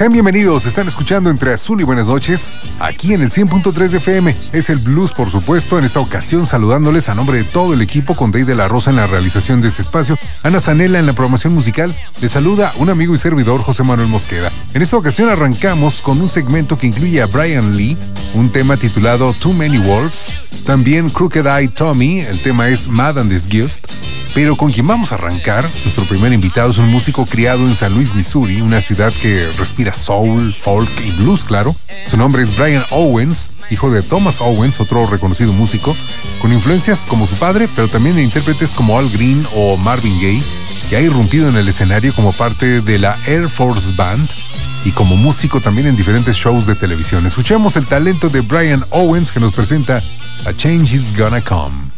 Sean bienvenidos, están escuchando Entre Azul y Buenas Noches, aquí en el 100.3 de FM. Es el blues, por supuesto, en esta ocasión saludándoles a nombre de todo el equipo, con Dey de la Rosa en la realización de este espacio, Ana Zanella en la programación musical. Les saluda un amigo y servidor, José Manuel Mosqueda. En esta ocasión arrancamos con un segmento que incluye a Brian Lee, un tema titulado Too Many Wolves, también Crooked Eye Tommy, el tema es Mad and Disgust, pero con quien vamos a arrancar, nuestro primer invitado es un músico criado en San Luis, Missouri, una ciudad que respira soul, folk y blues, claro. Su nombre es Brian Owens, hijo de Thomas Owens, otro reconocido músico, con influencias como su padre, pero también de intérpretes como Al Green o Marvin Gaye, que ha irrumpido en el escenario como parte de la Air Force Band y como músico también en diferentes shows de televisión. Escuchemos el talento de Brian Owens, que nos presenta A Change Is Gonna Come.